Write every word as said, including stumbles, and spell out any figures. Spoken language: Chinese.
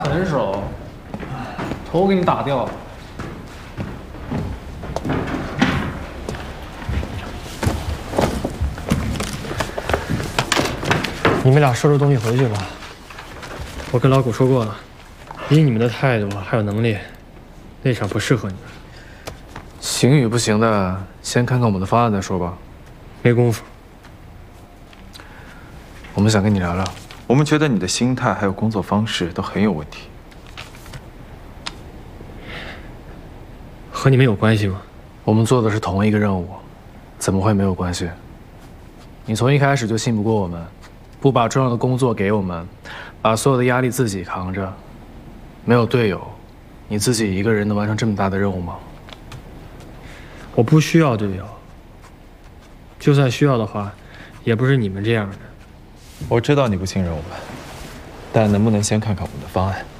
分手，头给你打掉。 你们俩收拾东西回去吧。我跟老谷说过了，以你们的态度还有能力，那场不适合你们。 行与不行的，先看看我们的方案再说吧。 没工夫。 我们想跟你聊聊。 我们觉得你的心态还有工作方式都很有问题。 和你们有关系吗？ 我们做的是同一个任务，怎么会没有关系？你从一开始就信不过我们，不把重要的工作给我们，把所有的压力自己扛着，没有队友，你自己一个人能完成这么大的任务吗？ 我不需要队友，就算需要的话，也不是你们这样的。 我知道你不信任我们，但能不能先看看我们的方案？